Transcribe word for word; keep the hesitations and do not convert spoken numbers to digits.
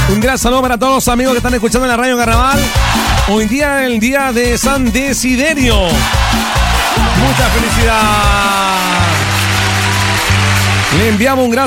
Un gran saludo para todos los amigos que están escuchando en la radio Carnaval. Hoy día es el día de San Desiderio. Mucha felicidad. Le enviamos un gran